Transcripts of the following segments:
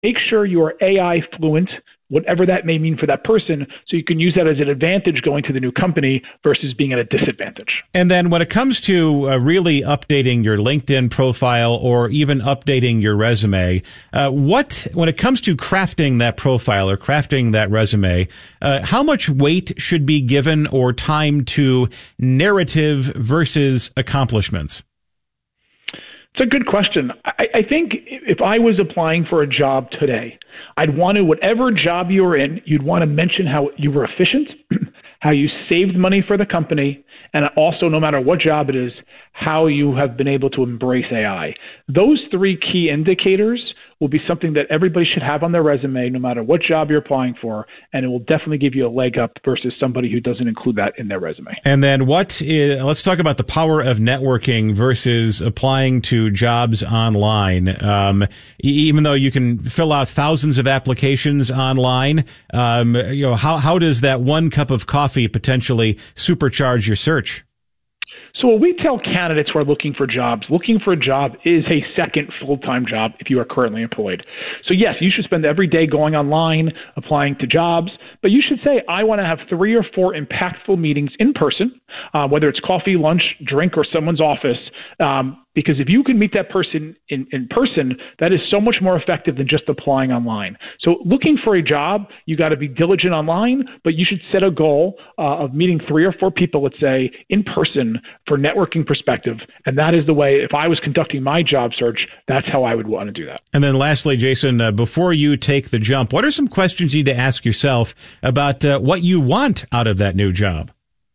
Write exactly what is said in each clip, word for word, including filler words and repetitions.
make sure you are A I fluent, whatever that may mean for that person, so you can use that as an advantage going to the new company versus being at a disadvantage. And then when it comes to uh, really updating your LinkedIn profile or even updating your resume, uh, what when it comes to crafting that profile or crafting that resume, uh, how much weight should be given or time to narrative versus accomplishments? It's a good question. I, I think if I was applying for a job today, I'd want to, whatever job you were in, you'd want to mention how you were efficient, how you saved money for the company, and also, no matter what job it is, how you have been able to embrace A I. Those three key indicators will be something that everybody should have on their resume, no matter what job you're applying for, and it will definitely give you a leg up versus somebody who doesn't include that in their resume. And then what is, let's talk about the power of networking versus applying to jobs online. Um, even though you can fill out thousands of applications online, um, you know, how, how does that one cup of coffee potentially supercharge your search? So what we tell candidates who are looking for jobs, looking for a job is a second full-time job if you are currently employed. So yes, you should spend every day going online, applying to jobs, but you should say, I want to have three or four impactful meetings in person, uh, whether it's coffee, lunch, drink, or someone's office, um, because if you can meet that person in, in person, that is so much more effective than just applying online. So looking for a job, you got to be diligent online, but you should set a goal uh, of meeting three or four people, let's say, in person for networking perspective. And that is the way, if I was conducting my job search, that's how I would want to do that. And then lastly, Jason, uh, before you take the jump, what are some questions you need to ask yourself about uh, what you want out of that new job?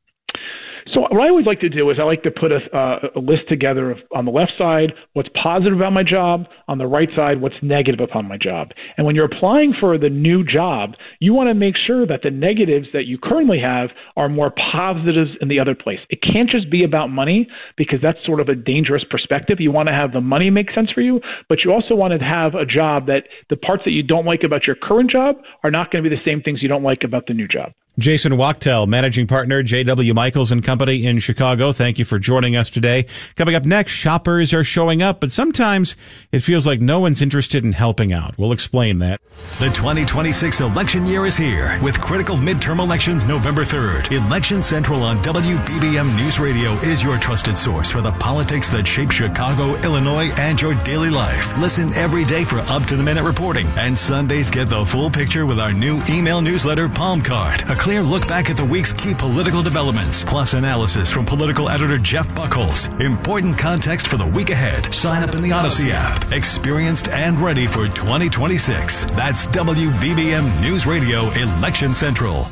So what I always like to do is I like to put a, uh, a list together of, on the left side, what's positive about my job, on the right side, what's negative upon my job. And when you're applying for the new job, you want to make sure that the negatives that you currently have are more positives in the other place. It can't just be about money, because that's sort of a dangerous perspective. You want to have the money make sense for you, but you also want to have a job that the parts that you don't like about your current job are not going to be the same things you don't like about the new job. Jason Wachtel, Managing Partner, J W. Michaels and Company in Chicago. Thank you for joining us today. Coming up next, shoppers are showing up, but sometimes it feels like no one's interested in helping out. We'll explain that. The twenty twenty-six election year is here, with critical midterm elections November third. Election Central on W B B M News Radio is your trusted source for the politics that shape Chicago, Illinois, and your daily life. Listen every day for up-to-the-minute reporting, and Sundays get the full picture with our new email newsletter, Palm Card. A clear look back at the week's key political developments, plus analysis from political editor Jeff Buckles. Important context for the week ahead. Sign up in the Odyssey app. Experienced and ready for twenty twenty-six. That's W B B M News Radio Election Central.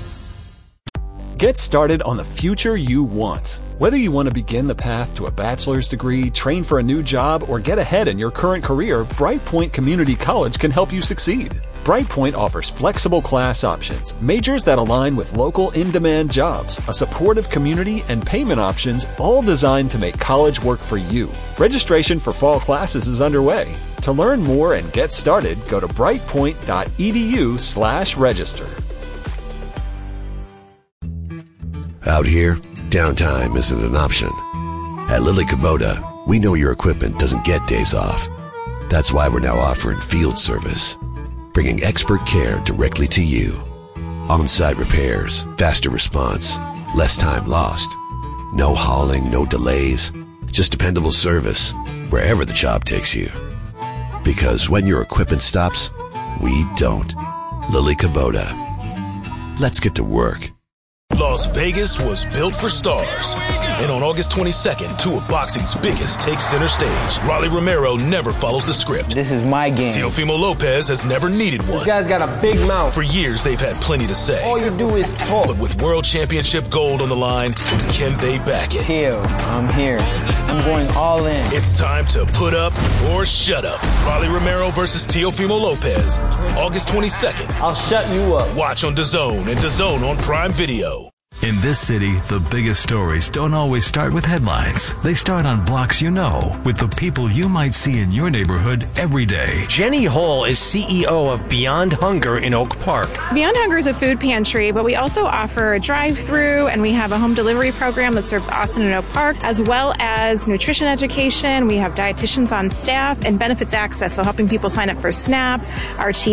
Get started on the future you want. Whether you want to begin the path to a bachelor's degree, train for a new job, or get ahead in your current career, Brightpoint Community College can help you succeed. Brightpoint offers flexible class options, majors that align with local in-demand jobs, a supportive community, and payment options, all designed to make college work for you. Registration for fall classes is underway. To learn more and get started, go to brightpoint.edu slash register. Out here, downtime isn't an option. At Lily Kubota, we know your equipment doesn't get days off. That's why we're now offering field service, bringing expert care directly to you. On-site repairs, faster response, less time lost. No hauling, no delays, just dependable service wherever the job takes you. Because when your equipment stops, we don't. Lily Kubota. Let's get to work. Las Vegas was built for stars. And on August twenty-second, two of boxing's biggest take center stage. Rolly Romero never follows the script. This is my game. Teofimo Lopez has never needed one. This guy's got a big mouth. For years, they've had plenty to say. All you do is talk. But with world championship gold on the line, can they back it? Teo, I'm here. I'm going all in. It's time to put up or shut up. Rolly Romero versus Teofimo Lopez. August twenty-second. I'll shut you up. Watch on DAZN and DAZN on Prime Video. In this city, the biggest stories don't always start with headlines. They start on blocks you know, with the people you might see in your neighborhood every day. Jenny Hall is C E O of Beyond Hunger in Oak Park. Beyond Hunger is a food pantry, but we also offer a drive-through, and we have a home delivery program that serves Austin and Oak Park, as well as nutrition education. We have dietitians on staff and benefits access, so helping people sign up for SNAP, R T